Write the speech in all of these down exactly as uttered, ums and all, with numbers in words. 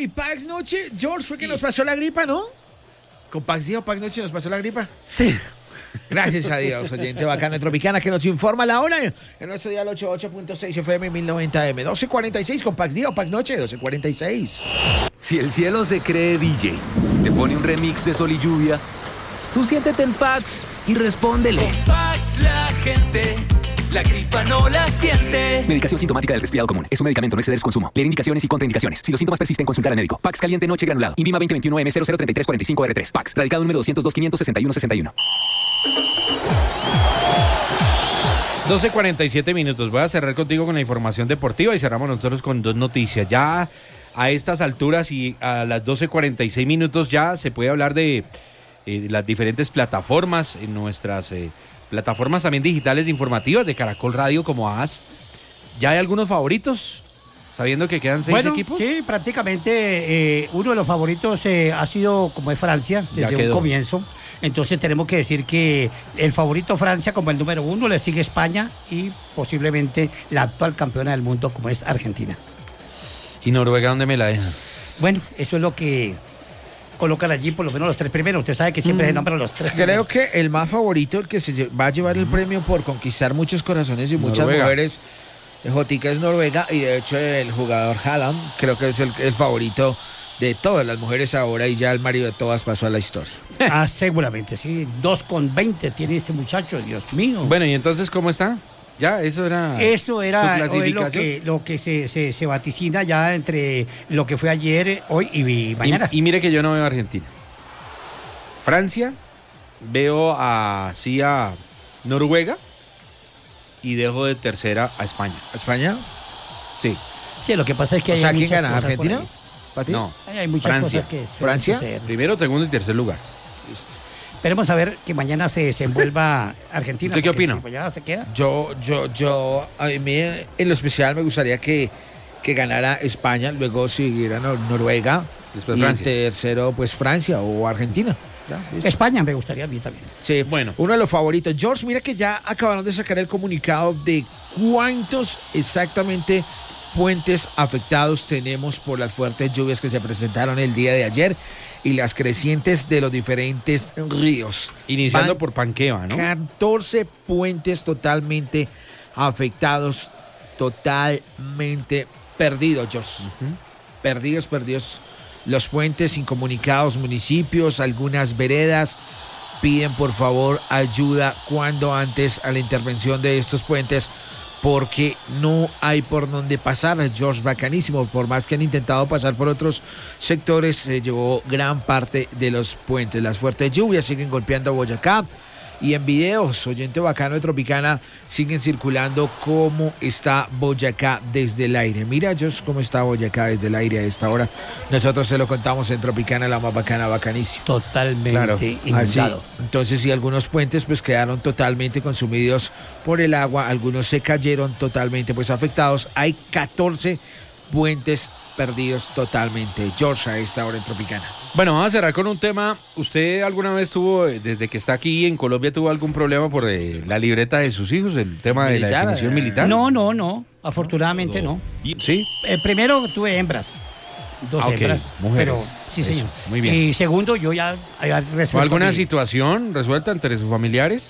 y Pax Noche. George, fue que nos pasó la gripa, ¿no? Con Pax Día o Pax Noche nos pasó la gripa. Sí. Gracias a Dios, oyente bacana Tropicana que nos informa la hora en nuestro dial ochenta y ocho punto seis F M mil noventa M. doce cuarenta y seis con Pax Día o Pax Noche, doce cuarenta y seis. Si el cielo se cree D J, te pone un remix de Sol y Lluvia, tú siéntete en Pax y respóndele. Con Pax la gente, la gripa no la siente. Medicación sintomática del resfriado común. Es un medicamento, no exceder su consumo. Leer indicaciones y contraindicaciones. Si los síntomas persisten, consultar al médico. Pax caliente noche granulado. Invima veinte veintiuno M cero cero treinta y tres cuarenta y cinco R tres. Pax. Radicado número doscientos dos quinientos sesenta y uno sesenta y uno. doce cuarenta y siete minutos. Voy a cerrar contigo con la información deportiva y cerramos nosotros con dos noticias. Ya a estas alturas y a las doce cuarenta y seis minutos ya se puede hablar de eh, las diferentes plataformas, en nuestras eh, plataformas también digitales informativas de Caracol Radio como A S. ¿Ya hay algunos favoritos? Sabiendo que quedan seis bueno, equipos. Sí, prácticamente eh, uno de los favoritos eh, ha sido como es Francia desde un comienzo. Entonces tenemos que decir que el favorito Francia como el número uno, le sigue España y posiblemente la actual campeona del mundo como es Argentina. ¿Y Noruega dónde me la dejan? Bueno, eso es lo que colocan allí por lo menos los tres primeros. Usted sabe que siempre mm. se nombran los tres Creo primeros. que el más favorito, el que se va a llevar el premio por conquistar muchos corazones y muchas Noruega. mujeres, Jotica, es Noruega, y de hecho el jugador Haaland creo que es el, el favorito de todas las mujeres ahora, y ya el marido de todas pasó a la historia. Ah, seguramente, sí. dos con veinte tiene este muchacho, Dios mío. Bueno, ¿y entonces cómo está? Ya, eso era Eso era su hoy clasificación. lo que, lo que se, se, se vaticina ya entre lo que fue ayer, hoy y, y mañana. Y, y mire que yo no veo a Argentina. Francia, veo a, sí a Noruega y dejo de tercera a España. ¿A España? Sí. Sí, lo que pasa es que O hay sea, ¿quién muchas gana? cosas por ¿Argentina? ahí. ¿Para ti? No, Ahí hay muchas Francia. cosas que suelen ¿Francia? suceder. Primero, segundo y tercer lugar. Esperemos a ver que mañana se desenvuelva Argentina. ¿Usted qué porque opina? si pues ya se queda. Yo, yo, yo, a mí en lo especial me gustaría que, que ganara España, luego siguiera Nor- Noruega, Después y Francia. en tercero pues Francia o Argentina. Ya, listo. España me gustaría a mí también. Sí, Bueno. uno de los favoritos. George, mira que ya acabaron de sacar el comunicado de cuántos exactamente puentes afectados tenemos por las fuertes lluvias que se presentaron el día de ayer y las crecientes de los diferentes ríos. Iniciando Van por Panqueva, ¿no? catorce puentes totalmente afectados, totalmente perdidos, George. Perdidos, perdidos los puentes, incomunicados municipios, algunas veredas piden por favor ayuda cuando antes a la intervención de estos puentes, porque no hay por dónde pasar. George, bacanísimo, por más que han intentado pasar por otros sectores, se llevó gran parte de los puentes. Las fuertes lluvias siguen golpeando a Boyacá, y en videos, oyente bacano de Tropicana, siguen circulando cómo está Boyacá desde el aire. Mira, George, cómo está Boyacá desde el aire a esta hora. Nosotros se lo contamos en Tropicana, la más bacana, bacanísimo. Totalmente Claro. Así, inundado. entonces, sí, algunos puentes pues quedaron totalmente consumidos por el agua, algunos se cayeron totalmente pues afectados. Hay catorce puentes perdidos totalmente. George, a esta hora en Tropicana. Bueno, vamos a cerrar con un tema. ¿Usted alguna vez tuvo, eh, desde que está aquí en Colombia, tuvo algún problema por eh, la libreta de sus hijos, el tema de la Militar, definición eh. militar? No, no, no. Afortunadamente no. ¿Sí? Eh, primero tuve hembras. Dos Ah, ok, hembras. mujeres. Pero, sí, Eso, señor. muy bien. Y segundo, yo ya había resuelto. ¿Fue alguna mi- situación resuelta entre sus familiares?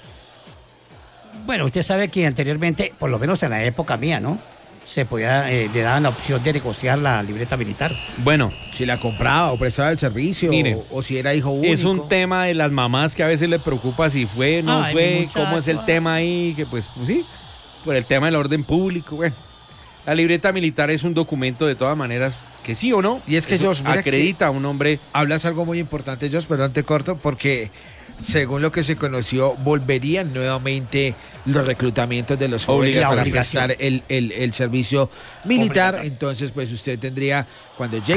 Bueno, usted sabe que anteriormente, por lo menos en la época mía, ¿no? Se podía, eh, le daban la opción de negociar la libreta militar. Bueno, Si la compraba o prestaba el servicio, Mire, o, o si era hijo único. es un tema de las mamás que a veces le preocupa si fue, no Ay, fue, mi cómo es el muchacho, tema ahí, que pues, pues sí, por el tema del orden público, bueno. La libreta militar es un documento de todas maneras que sí o no. Y es que, eso George, mira acredita a un hombre. Hablas algo muy importante, George, perdón, te corto, porque según lo que se conoció, volverían nuevamente los reclutamientos de los jóvenes La para obligación. prestar el, el, el servicio militar. Obligatorio. Entonces, pues usted tendría, cuando llegue